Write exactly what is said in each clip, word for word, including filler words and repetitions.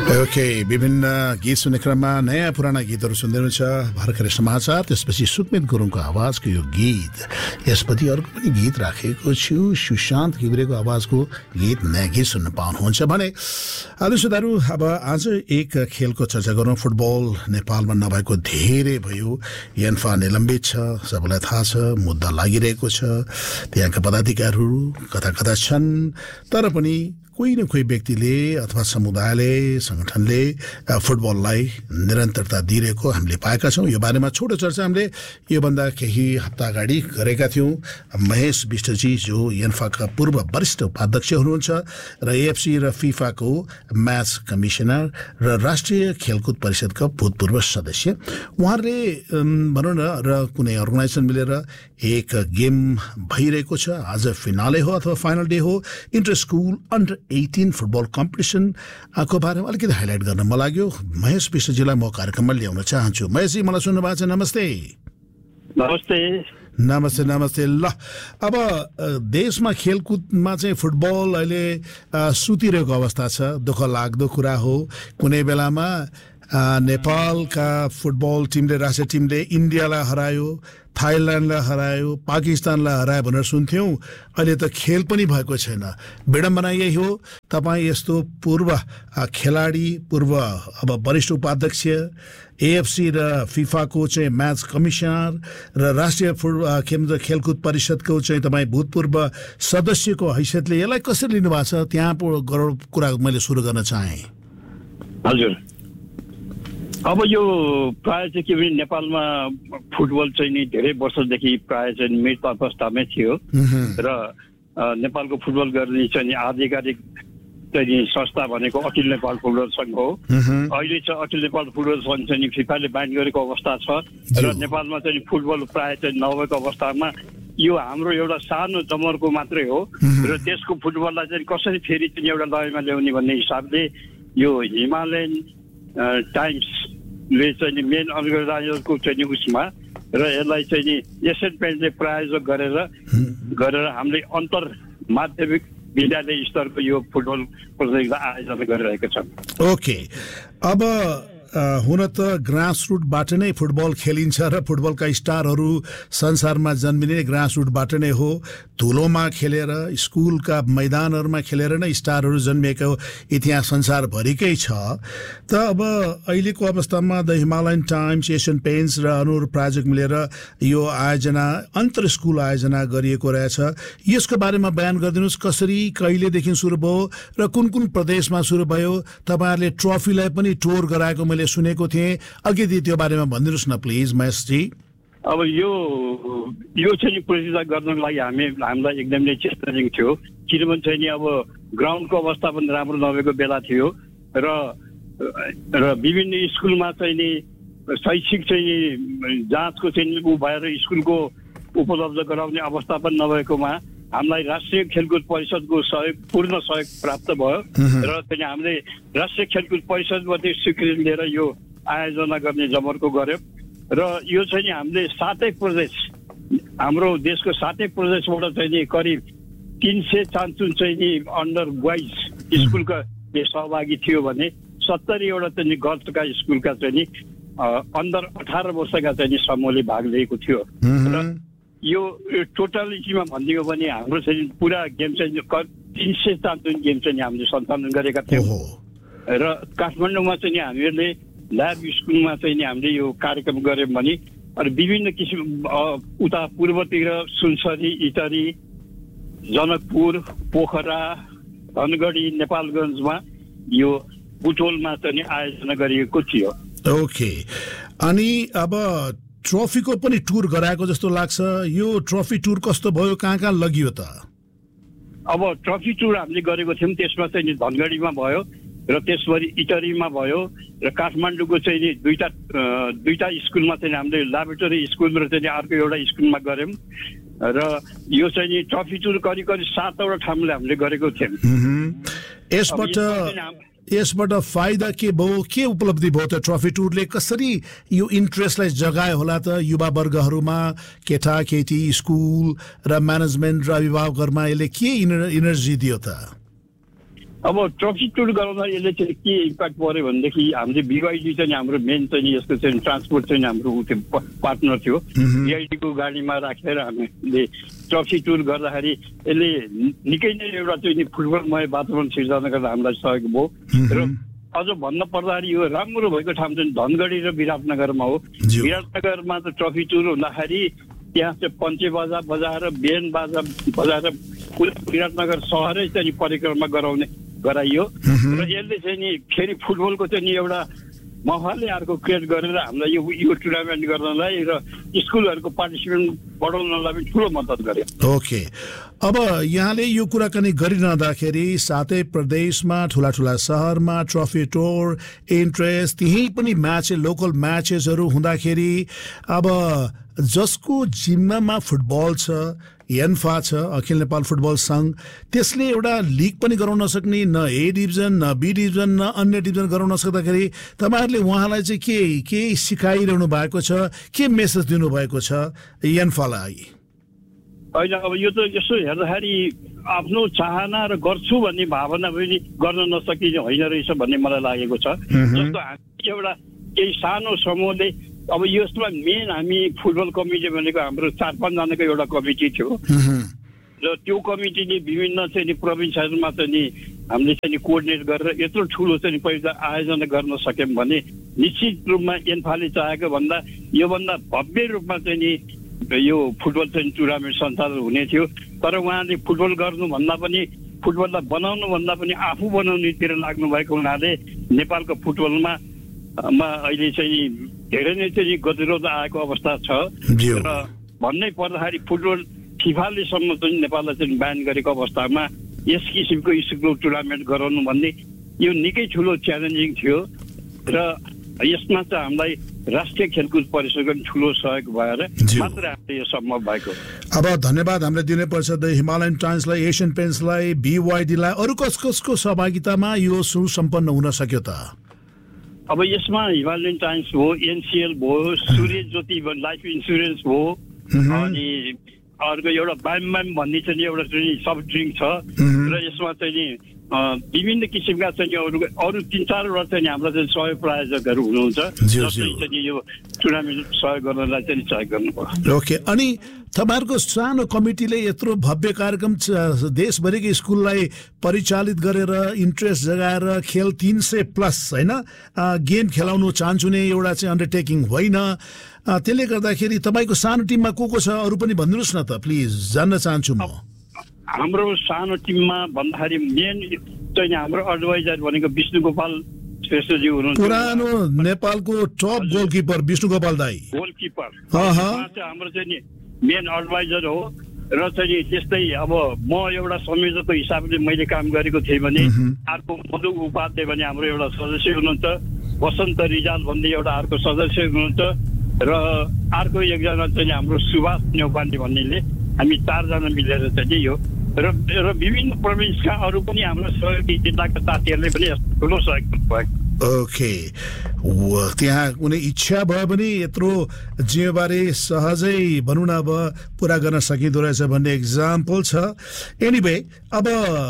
Okay विभिन्न गीत सुन्ने क्रममा नयाँ पुराना गीतहरू सुन्दै हुनुहुन्छ भर्खरै समाचार, त्यसपछि सुकमित गुरुङको आवाजको यो गीत, यसपछि अर्को पनि गीत राखेको छु, सुशान्त घिमिरेको आवाजको गीत, नयाँ गीत सुन्न पाउनुहुन्छ भने। आदर्शदारू, अब आज एक खेलको चर्चा गरौँ। फुटबल नेपालमा नभएको धेरै भयो, एन्फा निलम्बित छ, सबैलाई थाहा छ, मुद्दा लागिरहेको छ, त्यहाँका पदाधिकारीहरू कता कता छन्, तर पनि कोही न कोही व्यक्तिले अथवा समुदायले, संगठनले फुटबललाई निरन्तरता दिइरहेको हामीले पाएका छौँ। यो बारेमा छोटो चर्चा हामीले योभन्दा केही हप्ता अगाडि गरेका थियौँ। महेश विष्टजी जो एन्फाका पूर्व वरिष्ठ उपाध्यक्ष हुनुहुन्छ र एएफसी र फिफाको म्याच कमिसनर र राष्ट्रिय खेलकुद परिषदका भूतपूर्व सदस्य, उहाँहरूले भनौँ न र कुनै अर्गनाइजेसन मिलेर एक गेम भइरहेको छ, आज फिनाले हो अथवा फाइनल डे हो, enter school under eighteen football competition को बारेमा अलिकति हाइलाइट गर्न मन लाग्यो। महेश विष्टजीलाई म कार्यक्रममा ल्याउन चाहन्छु। महेशजी, मलाई सुन्नु भएको छ? नमस्ते। नमस्ते नमस्ते नमस्ते ल, अब देशमा खेलकुदमा चाहिँ फुटबल अहिले सुतिरहेको अवस्था छ, दुःख लाग्दो कुरा हो। कुनै बेलामा नेपालका फुटबल टिमले, राष्ट्रिय टिमले इन्डियालाई हरायो, थाइल्यान्डलाई हरायो, पाकिस्तानलाई हरायो भनेर सुन्थ्यौँ। अहिले त खेल पनि भएको छैन। विडम्बना यही हो, तपाईँ यस्तो पूर्व खेलाडी, पूर्व अब वरिष्ठ उपाध्यक्ष, एएफसी र फिफाको चाहिँ म्याच कमिसनर र राष्ट्रिय फुट के भन्छ खेलकुद परिषदको चाहिँ तपाईँ भूतपूर्व सदस्यको हैसियतले यसलाई कसरी लिनुभएको छ, त्यहाँ कुरा मैले सुरु गर्न चाहेँ। हजुर, अब यो प्राय चाहिँ के भने नेपालमा फुटबल चाहिँ नि धेरै वर्षदेखि प्राय चाहिँ मृत अवस्थामै थियो र नेपालको फुटबल गर्ने चाहिँ नि आधिकारिक चाहिँ संस्था भनेको अखिल नेपाल फुटबल सङ्घ हो। अहिले चाहिँ अखिल नेपाल फुटबल सङ्घ चाहिँ फिफाले बाइन्ड गरेको अवस्था छ र नेपालमा चाहिँ फुटबल प्राय चाहिँ नभएको अवस्थामा यो हाम्रो एउटा सानो जमर्को मात्रै हो र देशको फुटबललाई चाहिँ कसरी फेरि चाहिँ एउटा लयमा ल्याउने भन्ने हिसाबले यो हिमालयन टाइम्सले चाहिँ नि मेन अर्गनाइजरको चाहिँ उसमा र यसलाई चाहिँ नि एसियन पेन्टले प्रायोजक गरेर गरेर हामीले अन्तर माध्यमिक विद्यालय स्तरको यो फुटबल प्रतियोगिता आयोजना गरिरहेका छौँ। ओके, अब हुन त ग्रासरुटबाट नै फुटबल खेलिन्छ र फुटबलका स्टारहरू संसारमा जन्मिने ग्रासरुटबाट नै हो। धुलोमा खेलेर, स्कुलका मैदानहरूमा खेलेर नै स्टारहरू जन्मिएको इतिहास संसारभरिकै छ। त अब अहिलेको अवस्थामा the Himalayan times, Asian paints र अरू प्रायोजक मिलेर यो आयोजना, अन्तर स्कुल आयोजना गरिएको रहेछ। यसको बारेमा बयान गरिदिनुहोस्, कसरी, कहिलेदेखि सुरु भयो र कुन कुन प्रदेशमा सुरु भयो? तपाईँहरूले ट्रफीलाई पनि टोर गराएको मैले सुनेको थिएँ, अलिकति त्यो बारेमा भनिदिनुहोस् न प्लिज महेशजी। अब यो यो चाहिँ प्रतियोगिता गर्नको लागि हामी हामीलाई एकदमै चेष्टाजनक थियो, किनभने चाहिँ नि अब ग्राउन्डको अवस्था पनि राम्रो नभएको बेला थियो र र विभिन्न स्कुलमा चाहिँ नि शैक्षिक चाहिँ जाँचको चाहिँ ऊ भएर स्कुलको उपलब्ध गराउने अवस्था पनि नभएकोमा हामीलाई राष्ट्रिय खेलकुद परिषदको सहयोग, पूर्ण सहयोग प्राप्त भयो र चाहिँ हामीले राष्ट्रिय खेलकुद परिषदबाट स्वीकृति लिएर यो आयोजना गर्ने जमर्को गर्यौँ र यो चाहिँ नि हामीले सातै प्रदेश, हाम्रो देशको सातै प्रदेशबाट चाहिँ नि करिब तिन सय चान्चुन चाहिँ नि अन्डर बोइज स्कुलका सहभागी थियो भने सत्तरीवटा चाहिँ नि गर्ल्सका स्कुलका चाहिँ नि अन्डर अठार वर्षका चाहिँ नि समूहले भाग लिएको थियो र यो टोटलिटीमा भनिदियो भने हाम्रो चाहिँ पुरा गेम चाहिँ तिन सय चान्चुन गेम चाहिँ हामीले सञ्चालन गरेका थियौँ र काठमाडौँमा चाहिँ हामीहरूले ल्याब स्कुलमा चाहिँ नि हामीले यो कार्यक्रम गऱ्यौँ भने अरू विभिन्न किसिम उता पूर्वतिर सुनसरी, इटरी, जनकपुर, पोखरा, धनगढी, नेपालगञ्जमा यो बुटोलमा चाहिँ आयोजना गरिएको थियो। ओके, अनि अब ट्रफीको पनि टुर गराएको जस्तो लाग्छ। यो ट्रफी टुर कस्तो भयो, कहाँ कहाँ लगियो त? अब ट्रफी टुर हामीले गरेको थियौँ, त्यसमा चाहिँ धनगढीमा भयो र त्यसपछि इटरीमा भयो र काठमाडौँको चाहिँ नि दुईटा दुईटा स्कुलमा चाहिँ हामीले ल्याबोरेटरी स्कुल र चाहिँ अर्को एउटा स्कुलमा गऱ्यौँ र यो चाहिँ नि ट्रफी टुर करिब करिब सातवटा ठाउँले हामीले गरेको थियौँ। यसबाट यसबाट फाइदा के भयो, के उपलब्धि भयो त? ट्रफी टुरले कसरी यो इन्ट्रेस्टलाई जगायो होला त युवा वर्गहरूमा, केटा केटी, स्कुल र म्यानेजमेन्ट र अभिभावकहरूमा यसले के इनर्जी दियो त? अब ट्रफी टुर गराउँदा यसले चाहिँ के इम्प्याक्ट पर्यो भनेदेखि हामीले बिवाइडी चाहिँ हाम्रो मेन चाहिँ यसको चाहिँ ट्रान्सपोर्ट चाहिँ हाम्रो ऊ थियो पार्टनर थियो। बिआइडीको गाडीमा राखेर हामीले ट्रफी टुर गर्दाखेरि यसले निकै नै एउटा चाहिँ फुटबलमय वातावरण सिर्जना गर्दा हामीलाई सहयोग भयो। र अझ भन्न पर्दाखेरि यो राम्रो भएको ठाउँ चाहिँ धनगढी र विराटनगरमा हो। विराटनगरमा त ट्रफी टुर हुँदाखेरि त्यहाँ चाहिँ पञ्चे बाजा बजाएर बेन बाजा बजाएर विराटनगर सहरै चाहिँ परिक्रमा गराउने गराइयो। र यसले चाहिँ नि फेरि फुटबलको चाहिँ नि एउटा माहौलै अर्को क्रिएट गरेर हामीलाई यो यो टुर्नामेन्ट गर्नलाई र स्कुलहरूको पार्टिसिपेन्ट बढाउनलाई पनि ठुलो मद्दत गर्यो। ओके, अब यहाँले यो कुराकानी गरिरहँदाखेरि सातै प्रदेशमा ठुला ठुला शहरमा ट्रफी टुर इन्ट्रेस्ट त्यही पनि म्याच लोकल म्याचेसहरू हुँदाखेरि अब जसको जिम्मामा फुटबल छ एन्फा छ अखिल नेपाल फुटबल सङ्घ त्यसले एउटा लिग पनि गराउन सक्ने न ए डिभिजन न बी डिभिजन न अन्य डिभिजन गराउन सक्दाखेरि तपाईँहरूले उहाँलाई चाहिँ के के सिकाइरहनु भएको छ, के मेसेज दिनुभएको छ एन्फालाई? होइन, अब यो त यसो हेर्दाखेरि आफ्नो चाहना र गर्छु भन्ने भावना पनि गर्न नसकिने होइन रहेछ भन्ने मलाई लागेको छ। जस्तो हामी एउटा केही सानो समूहले अब यसमा मेन हामी फुटबल कमिटी भनेको हाम्रो चार पाँचजनाको एउटा कमिटी थियो र त्यो कमिटीले विभिन्न चाहिँ प्रोभिन्सहरूमा चाहिँ नि हामीले चाहिँ कोअर्डिनेट गरेर यत्रो ठुलो चाहिँ पहिला आयोजना गर्न सक्यौँ भने निश्चित रूपमा एन्फाले चाहेको भन्दा योभन्दा भव्य रूपमा चाहिँ नि यो फुटबल चाहिँ टुर्नामेन्ट सञ्चालन हुने थियो। तर उहाँले फुटबल गर्नुभन्दा पनि फुटबललाई बनाउनु भन्दा पनि आफू बनाउनेतिर लाग्नु भएको हुनाले नेपालको फुटबलमा मा अहिले चाहिँ धेरै नै चाहिँ गतिरोध आएको अवस्था छ। र भन्नै पर्दाखेरि फुटबल फिफाले सम्म चाहिँ नेपाललाई चाहिँ ब्यान गरेको अवस्थामा यस किसिमको स्कुल टुर्नामेन्ट गराउनु भन्ने यो निकै ठुलो च्यालेन्जिङ थियो र यसमा चाहिँ हामीलाई राष्ट्रिय खेलकुद परिषदको पनि ठुलो सहयोग भएर मात्र हामीले यो सम्भव भएको। अब धन्यवाद हामीले दिनुपर्छ द हिमालयन टाइम्सलाई, एसियन पेन्ट्सलाई, बिवाइडीलाई। अरू कस कसको सहभागितामा यो सुसम्पन्न हुन सक्यो त? अब यसमा हिमालयन टाइम्स हो, एनसिएल भयो, सूर्य ज्योति लाइफ इन्सुरेन्स हो, अनि अर्को एउटा बाइम बाइम भन्ने चाहिँ एउटा चाहिँ सब ड्रिङ्क छ र यसमा चाहिँ विभिन्न किसिमका चाहिँ अरू अरू तिन चारवटा चाहिँ हाम्रो चाहिँ सहयोग प्रायोजकहरू हुनुहुन्छ जसले चाहिँ यो टुर्नामेन्ट सहयोग गर्नलाई चाहिँ सहयोग गर्नुपर्छ। ओके, अनि तपाईँहरूको सानो कमिटीले यत्रो भव्य कार्यक्रम देशभरिको स्कुललाई परिचालित गरेर इन्ट्रेस्ट जगाएर खेल तीन सय प्लस होइन गेम खेलाउनु चाहन्छु नै एउटा चाहिँ अन्डरटेकिङ होइन। त्यसले गर्दाखेरि तपाईँको सानो टिममा को को छ अरू पनि भनिदिनुहोस् न त प्लिज, जान्न चाहन्छु म। हाम्रो सानो टिममा भन्दाखेरि मेन चाहिँ हाम्रो एडभाइजर भनेको विष्णु गोपाल श्रेष्ठजी हुनुहुन्छ, पुरानो नेपालको टप गोलकिपर विष्णु गोपाल दाई गोलकिपर हाम्रो चाहिँ मेन एडभाइजर हो। र चाहिँ त्यस्तै अब म एउटा संयोजकको हिसाबले मैले काम गरेको थिएँ भने अर्को मधु उपाध्याय भन्ने हाम्रो एउटा सदस्य हुनुहुन्छ, वसन्त रिजाल भन्ने एउटा अर्को सदस्य हुनुहुन्छ र अर्को एकजना चाहिँ हाम्रो सुभाष न्यौपाने भन्नेले हामी चारजना मिलेर चाहिँ यो र र विभिन्न प्रोभिन्सका अरू पनि हाम्रो सहयोगी जिल्लाका साथीहरूले पनि ठुलो सहयोग भयो। ओके, त्यहाँ कुनै इच्छा भयो भने यत्रो जिम्मेवारी सहजै भनौँ न अब पुरा गर्न सकिँदो रहेछ भन्ने इक्जाम्पल छ। एनिवे, अब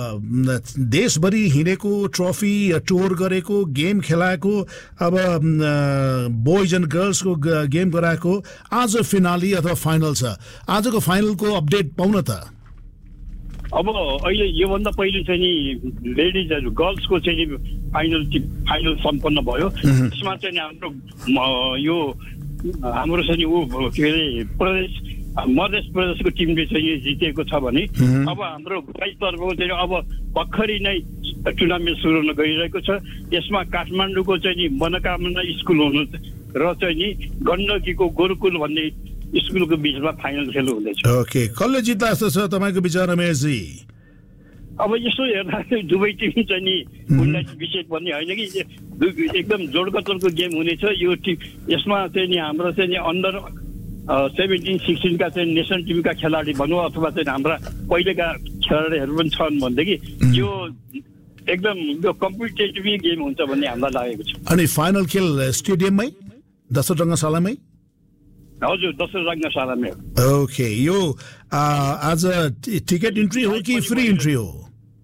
देशभरि हिँडेको ट्रफी टुर गरेको गेम खेलाएको अब बोइज एन्ड गर्ल्सको गेम गराएको आज फिनाली अथवा फाइनल छ, आजको फाइनलको अपडेट पाउन त? अब अहिले योभन्दा पहिले चाहिँ नि लेडिजहरू गर्ल्सको चाहिँ फाइनल फाइनल सम्पन्न भयो। त्यसमा चाहिँ हाम्रो यो हाम्रो चाहिँ ऊ के अरे प्रदेश मध्य प्रदेशको टिमले चाहिँ जितेको छ भने अब हाम्रो तर्फको चाहिँ अब भर्खरै नै टुर्नामेन्ट सुरु हुन गइरहेको छ। यसमा काठमाडौँको चाहिँ नि मनोकामना स्कुल हुनु र चाहिँ नि गण्डकीको गोरुकुल भन्ने स्कुलको बिचमा फाइनल खेल हुँदैछ। ओके, कसले जित्ला जस्तो छ तपाईँको विचारमा मेजी? अब यसो हेर्दाखेरि दुवै टिम चाहिँ नि उन्नाइस विषय भन्ने होइन कि एकदम जोडकतरको गेम हुनेछ। यो टिम यसमा चाहिँ नि हाम्रो चाहिँ नि अन्डर सेभेन्टिन सिक्सटिनका चाहिँ नेसनल टिमका खेलाडी भनौँ अथवा चाहिँ हाम्रा पहिलेका खेलाडीहरू पनि छन् भनेदेखि यो एकदम यो कम्पिटेटिभ गेम हुन्छ भन्ने हामीलाई लागेको छ। अनि फाइनल खेल स्टेडियममै दशरथ रङ्गशालामै? हजुर, दशरथ रङ्गशालामै हो। ओके, यो आज टिकट इन्ट्री हो कि फ्री इन्ट्री हो?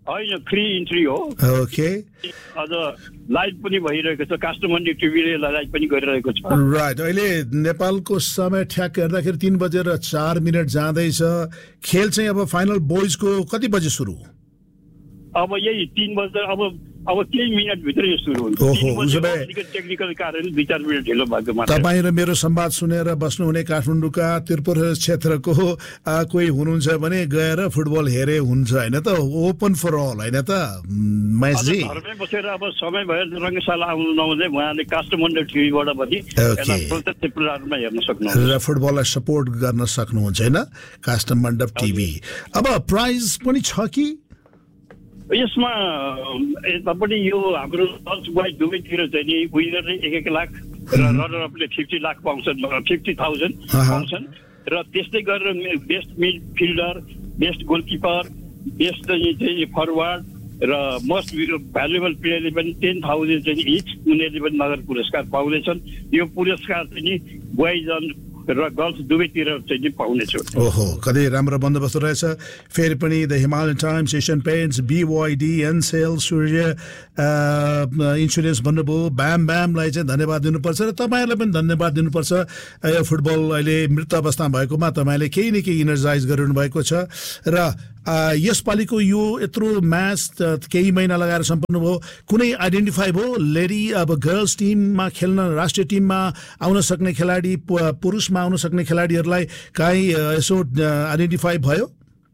होइन फ्री इन्ट्री हो। ओके अझ लाइभ पनि भइरहेको छ, काठमाडौँ टिभीले लाइभ पनि गरिरहेको छ। राइट, अहिले नेपालको समय ठ्याक्क हेर्दाखेरि तीन बजेर चार मिनट जाँदैछ। खेल चाहिँ अब फाइनल बोइजको कति बजे सुरु? अब यही तीन बजे, अब अब केही मिनट भित्रै सुरु हुन्छ। ओहो, उसो भए टेक्निकल कारण दुई चार मिनट ढिलो भएको मात्र। तपाईँ र मेरो संवाद सुनेर बस्नुहुने काठमाडौँका त्रिपुरा क्षेत्रको कोही हुनुहुन्छ भने गएर फुटबल हेरे हुन्छ होइन त? ओपन फर अल होइन त महेशजी? घरमै बसेर अब समय भयो रङ्गशाला आउनु नहुँदै उहाँले काठमाडौँ टिभीबाट पनि त्रिपुरामा हेर्न सक्नुहुन्छ र फुटबललाई सपोर्ट गर्न सक्नुहुन्छ होइन काठमाडौँ टिभी। अब प्राइज पनि छ कि यसमा? यतापट्टि यो हाम्रो गर्ल्स बोइज दुवैतिर चाहिँ नि विनरले एक एक लाख र रनरअपले फिफ्टी लाख पाउँछन्, फिफ्टी थाउजन्ड पाउँछन्। र त्यस्तै गरेर best midfielder, best goalkeeper, best चाहिँ फरवार्ड र मोस्ट भ्यालुएबल प्लेयरले पनि टेन थाउजन्ड चाहिँ इच उनीहरूले पनि नगद पुरस्कार पाउँदैछन्। यो पुरस्कार चाहिँ नि बोइज र गर्ल्स दुवैतिर चाहिँ पाउनेछु। ओहो, कति राम्रो बन्दोबस्त रहेछ। फेरि पनि the Himalayan times, Asian paints, बिवाइडी, Ncell, Surya insurance भन्नुभयो। ब्याम ब्यामलाई चाहिँ धन्यवाद दिनुपर्छ र तपाईँहरूलाई पनि धन्यवाद दिनुपर्छ। यो फुटबल अहिले मृत अवस्थामा भएकोमा तपाईँले केही न केही इनर्जाइज गरिरहनु भएको छ। र यसपालिको यो यत्रो म्याच केही महिना लगाएर सम्पन्न भयो, कुनै आइडेन्टिफाई भयो लेडी अब गर्ल्स टिममा खेल्न, राष्ट्रिय टिममा आउन सक्ने खेलाडी, पुरुषमा आउन सक्ने खेलाडीहरूलाई काहीँ यसो आइडेन्टिफाई भयो?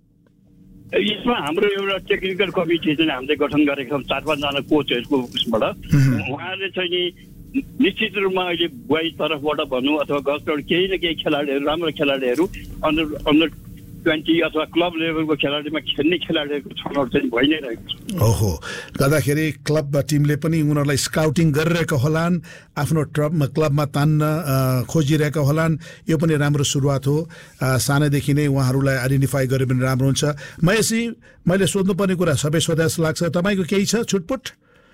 यसमा हाम्रो एउटा टेक्निकल कमिटी चाहिँ हामीले गठन गरेका छौँ, चार पाँचजना कोचहरूको उसबाट। उहाँले चाहिँ नि निश्चित रूपमा अहिले बोइज तर्फबाट भनौँ अथवा गर्ल्सबाट केही न केही खेलाडीहरू, राम्रो खेलाडीहरू अन्डर अन्डर ट्वेन्टी अथवा क्लब लेभलको खेलाडीमा खेल्ने खेलाडीहरूको छनौट चाहिँ भइ नै रहेको छ। ओहो, गर्दाखेरि क्लब टिमले पनि उनीहरूलाई स्काउटिङ गरिरहेका होलान्, आफ्नो ट्रबमा क्लबमा तान्न खोजिरहेका होलान्। यो पनि राम्रो सुरुवात हो। सानैदेखि नै उहाँहरूलाई आइडेन्टिफाई गरे पनि राम्रो हुन्छ। महेशजी, मैले सोध्नुपर्ने कुरा सबै सोधे जस्तो लाग्छ, तपाईँको केही छ छुटपुट?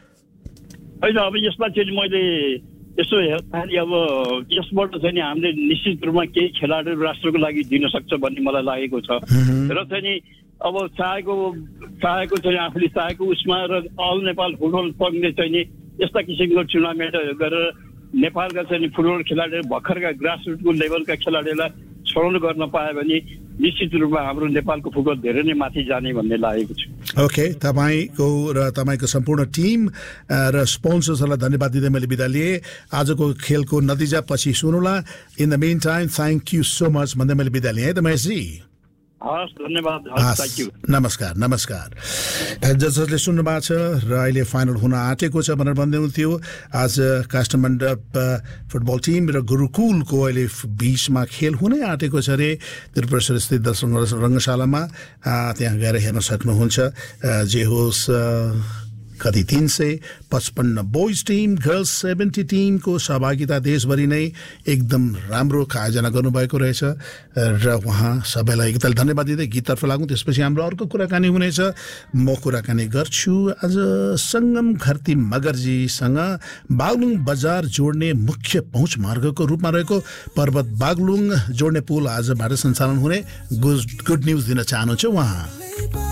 होइन, अब यसमा चाहिँ मैले यसो हेर्दाखेरि अब यसबाट चाहिँ नि हामीले निश्चित रूपमा केही खेलाडीहरू राष्ट्रको लागि दिन सक्छ भन्ने मलाई लागेको छ। र चाहिँ नि अब चाहेको चाहेको चाहिँ आफूले चाहेको उसमा र अल नेपाल फुटबल संघले चाहिँ नि यस्ता किसिमको टुर्नामेन्टहरू गरेर नेपालका चाहिँ नि फुटबल खेलाडीहरू, भर्खरका ग्रासरुटको लेभलका खेलाडीहरूलाई छनौट गर्न पायो भने निश्चित रूपमा हाम्रो नेपालको फुटबल धेरै नै माथि जाने भन्ने लागेको छ। ओके, तपाईँको र तपाईँको सम्पूर्ण टिम र स्पोन्सर्सहरूलाई धन्यवाद दिँदै मैले बिदा लिएँ। आजको खेलको नतिजा पछि सुनौला। In the main time thank you so much भन्दै मैले बिदा लिएँ है त महेशजी। हस्, धन्यवाद। नमस्कार नमस्कार। जसले सुन्नु भएको छ र अहिले फाइनल हुन आँटेको छ भनेर भन्दै हुन्थ्यो। आज काठमाडौँ फुटबल टिम र गुरुकुलको अहिले बिचमा खेल हुनै आँटेको छ अरे त्रिपुरेश्वर स्थित रङ्गशालामा। त्यहाँ गएर हेर्न सक्नुहुन्छ। जे होस्, कति तीन सय पचपन्न बोइज टिम, गर्ल्स सेभेन्टी टिमको सहभागिता देशभरि नै एकदम राम्रो आयोजना गर्नुभएको रहेछ र उहाँ सबैलाई एकताल धन्यवाद दिँदै गीततर्फ लागौँ। त्यसपछि हाम्रो अर्को कुराकानी हुनेछ। म कुराकानी गर्छु आज सङ्गम घरती मगरजीसँग। बागलुङ बजार जोड्ने मुख्य पहुँच मार्गको रूपमा रहेको पर्वत बागलुङ जोड्ने पुल आजबाट सञ्चालन हुने गुड गुड न्युज दिन चाहनुहुन्छ उहाँ।